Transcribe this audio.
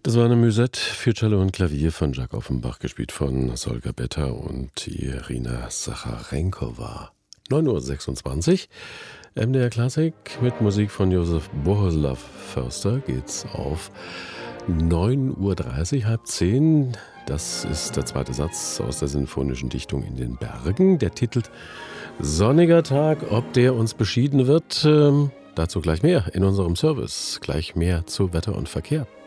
Das war eine Musette für Cello und Klavier von Jacques Offenbach, gespielt von Solga Betta und Irina Sacharenkowa. 9:26 Uhr, MDR Klassik mit Musik von Josef Bohuslav Förster geht's auf 9:30 Uhr, halb 10. Das ist der zweite Satz aus der sinfonischen Dichtung In den Bergen. Der titelt Sonniger Tag, ob der uns beschieden wird. Dazu gleich mehr in unserem Service. Gleich mehr zu Wetter und Verkehr.